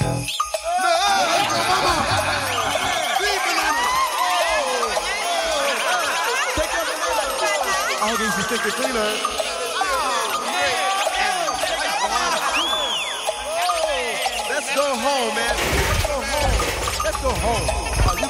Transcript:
All these you stick the cleaner. Let's go home, man. Let's go home. Let's go home. You